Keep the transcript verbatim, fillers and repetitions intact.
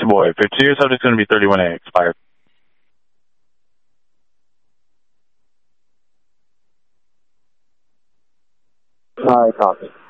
Sexy boy. For two years, subject's going to be thirty-one A, expired. All right, copy.